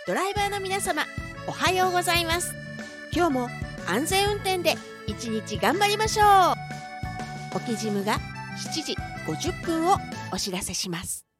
ドライバーの皆様、おはようございます。今日も安全運転で一日頑張りましょう。オキジムが7時50分をお知らせします。